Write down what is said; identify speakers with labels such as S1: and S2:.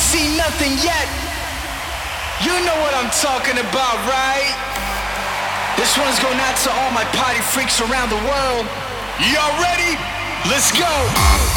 S1: see nothing yet. You know what I'm talking about, right? This one's going out to all my party freaks around the world. Y'all ready? Let's go.